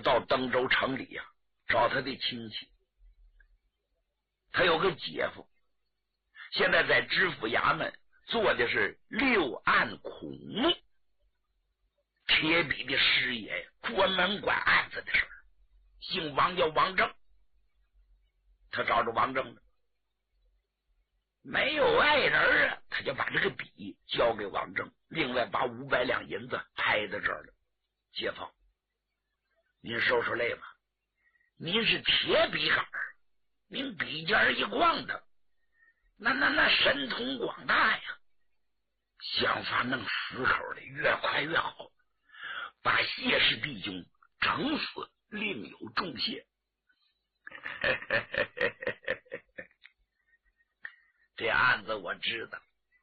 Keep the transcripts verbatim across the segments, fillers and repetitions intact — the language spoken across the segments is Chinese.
到登州城里呀、啊，找他的亲戚。他有个姐夫，现在在知府衙门做的是六案孔目，铁笔的师爷，专门管案子的事儿。姓王，叫王正。他找着王正了，没有外人啊，他就把这个笔交给王正，另外把五百两银子拍在这儿了。街坊，您受受累吧，您是铁笔杆，您笔尖一晃的，那那那神通广大呀，想法弄死口的，越快越好，把谢氏弟兄整死，另有重谢。这案子我知道，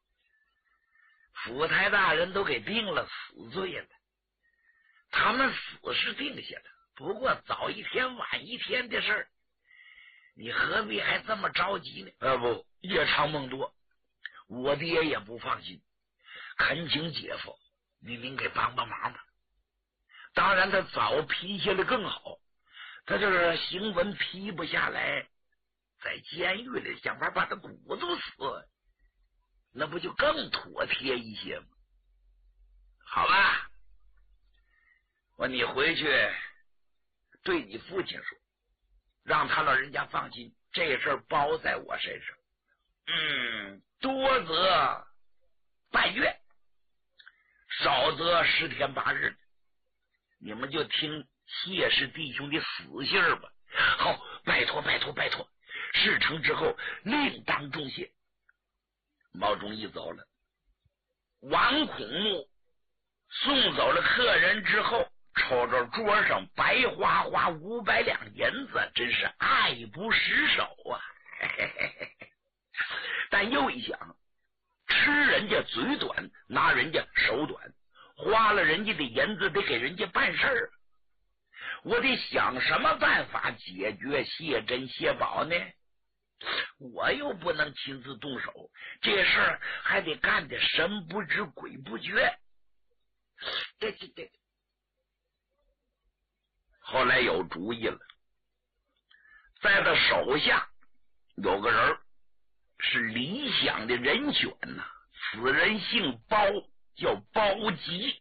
府台大人都给定了死罪了，他们死是定下了，不过早一天晚一天的事儿，你何必还这么着急呢？呃，不，夜长梦多，我爹也不放心，恳请姐夫你您给帮帮忙吧。当然他早批下来更好，他这个行文批不下来，在监狱里想法把他骨头死，那不就更妥帖一些吗？好吧，我你回去对你父亲说，让他老人家放心，这事儿包在我身上。嗯，多则半月，少则十天八日，你们就听谢氏弟兄的死信吧。好，拜托拜托拜托，事成之后另当重谢。毛中义走了，王孔目送走了客人之后，瞅着桌上白花花五百两银子，真是爱不释手啊！但又一想，吃人家嘴短，拿人家手短，花了人家的银子得给人家办事儿，我得想什么办法解决谢珍谢宝呢？我又不能亲自动手，这事儿还得干得神不知鬼不觉。对对对，后来有主意了，在他手下有个人是理想的人选呐、啊，此人姓包，叫包吉。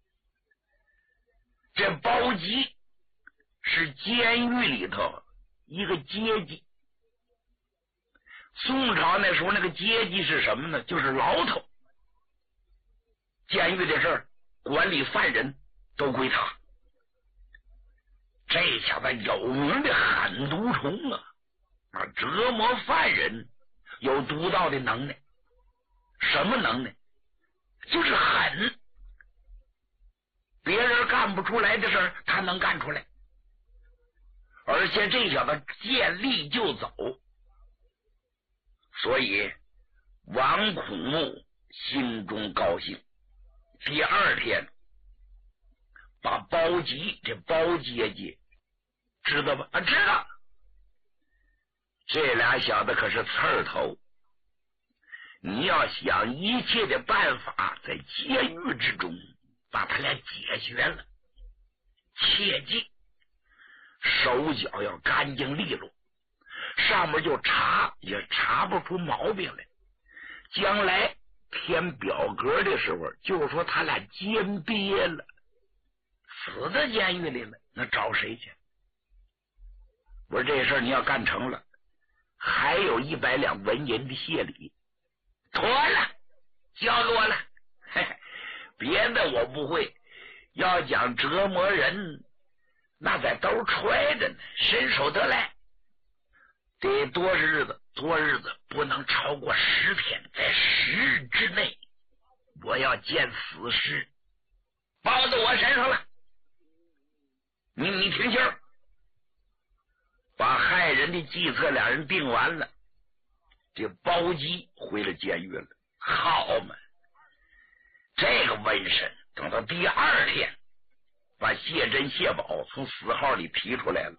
这包吉是监狱里头一个阶级，宋朝那时候那个阶级是什么呢？就是牢头，监狱的事儿管理犯人都归他。这小子有名的狠毒虫啊，啊，折磨犯人有独到的能耐。什么能耐？就是狠，别人干不出来的事儿他能干出来，而且这小子见利就走。所以王孔目心中高兴，第二天把包吉，这包阶级知道吧？啊，知道。这俩小子可是刺儿头，你要想一切的办法在监狱之中把他俩解决了，切记手脚要干净利落，上面就查也查不出毛病来，将来填表格的时候就说他俩奸憋了，死在监狱里了，那找谁去？我说这事儿你要干成了，还有一百两纹银的谢礼，妥了，交给我了。嘿嘿，别的我不会，要讲折磨人，那在兜揣着呢，伸手得来。得多日子，多日子不能超过十天，在十日之内，我要见死尸，包在我身上了。你你听信儿，把害人的计策两人定完了，这包吉回了监狱了。好嘛，这个瘟神等到第二天，把谢珍谢宝从死号里提出来了。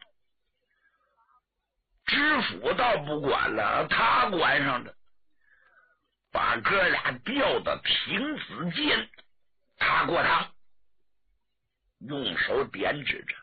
知府倒不管了，他管上了，把哥俩调到亭子监，他过堂，用手点指着